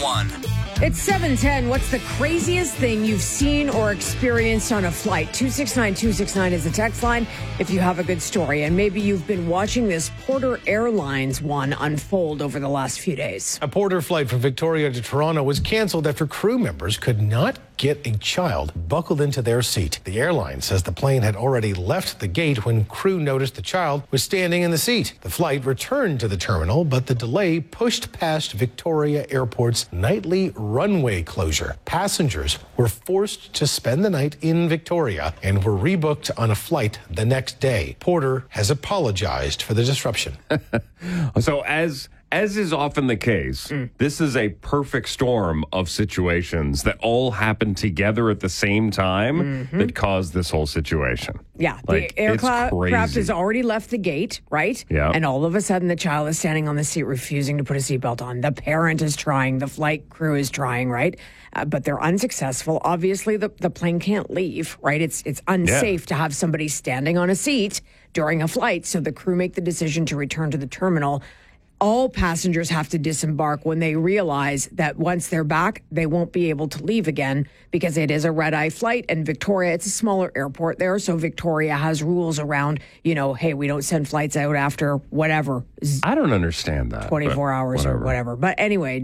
1. It's 7:10. What's the craziest thing you've seen or experienced on a flight? 269-269 is the text line if you have a good story. And maybe you've been watching this Porter Airlines one unfold over the last few days. A Porter flight from Victoria to Toronto was canceled after crew members could not get a child buckled into their seat. The airline says the plane had already left the gate when crew noticed the child was standing in the seat. The flight returned to the terminal, but the delay pushed past Victoria Airport's nightly runway closure. Passengers were forced to spend the night in Victoria and were rebooked on a flight the next day. Porter has apologized for the disruption. So as is often the case, this is a perfect storm of situations that all happen together at the same time that caused this whole situation. Yeah, Like, the aircraft crazy. has already left the gate, right? Yeah. And all of a sudden, the child is standing on the seat, refusing to put a seatbelt on. The parent is trying. The flight crew is trying, right? But they're unsuccessful. Obviously, the plane can't leave, right? It's unsafe to have somebody standing on a seat during a flight. So the crew make the decision to return to the terminal. All passengers have to disembark when they realize that once they're back, they won't be able to leave again because it is a red-eye flight. And Victoria, it's a smaller airport there. So Victoria has rules around, hey, we don't send flights out after whatever, I don't understand that. 24 hours or whatever. But anyway,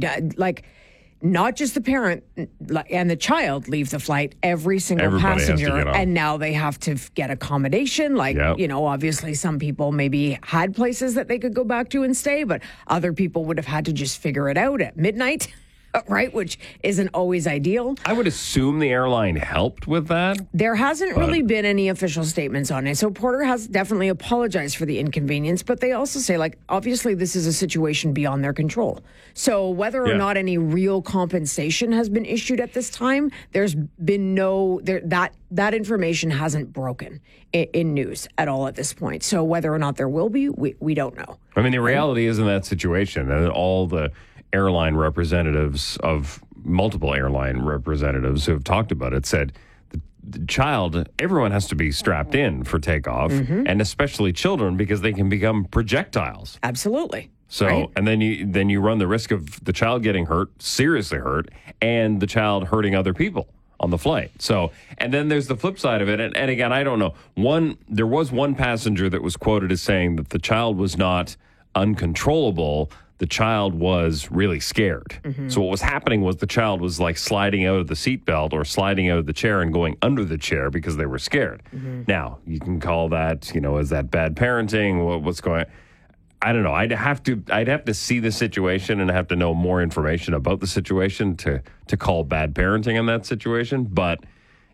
not just the parent and the child leave the flight, every single Everybody has to passenger. get on. And now they have to get accommodation. Obviously some people maybe had places that they could go back to and stay, but other people would have had to just figure it out at midnight, right? Which isn't always ideal. I would assume the airline helped with that. There hasn't really been any official statements on it. So Porter has definitely apologized for the inconvenience, but they also say, obviously this is a situation beyond their control. So whether or not any real compensation has been issued at this time, there's been that information hasn't broken in news at all at this point. So whether or not there will be, we don't know. I mean, the reality is in that situation, and all the airline representatives of multiple airline representatives who have talked about it said the child, everyone has to be strapped in for takeoff, and especially children because they can become projectiles. Absolutely. So, right? and then you run the risk of the child getting hurt, seriously hurt, and the child hurting other people on the flight. So, and then there's the flip side of it. And again, I don't know. There was one passenger that was quoted as saying that the child was not uncontrollable. The child was really scared. So what was happening was the child was like sliding out of the seatbelt or sliding out of the chair and going under the chair because they were scared. Now, you can call that, is that bad parenting? What's going on? I don't know. I'd have to see the situation and have to know more information about the situation to call bad parenting in that situation. But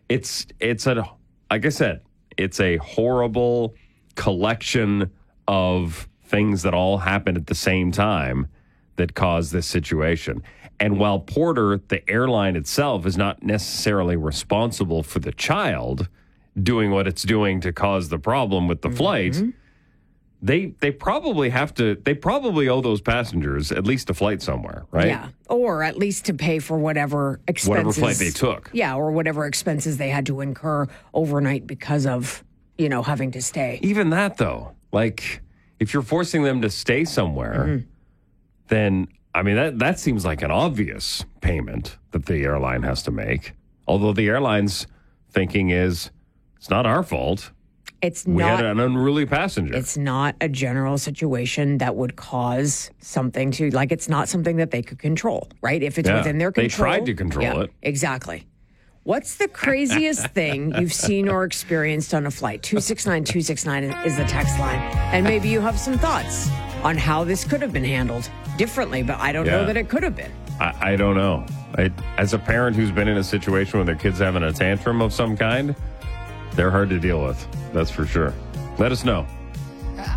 like I said, it's a horrible collection of things that all happened at the same time that caused this situation. And while Porter, the airline itself, is not necessarily responsible for the child doing what it's doing to cause the problem with the flight, they probably owe those passengers at least a flight somewhere, right? Yeah, or at least to pay for whatever expenses. Whatever flight they took. Yeah, or whatever expenses they had to incur overnight because of, having to stay. Even that, though, if you're forcing them to stay somewhere, then, I mean, that seems like an obvious payment that the airline has to make. Although the airline's thinking is, it's not our fault. We had an unruly passenger. It's not a general situation that would cause something to, it's not something that they could control, right? If it's within their control. They tried to control it. Exactly. What's the craziest thing you've seen or experienced on a flight? 269-269 is the text line. And maybe you have some thoughts on how this could have been handled differently, but I don't know that it could have been. I don't know. As a parent who's been in a situation where their kid's having a tantrum of some kind, they're hard to deal with. That's for sure. Let us know.